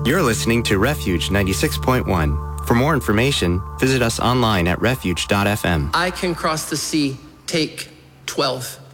You're listening to Refuge 96.1. For more information, visit us online at refuge.fm. I can cross the sea. Take 12.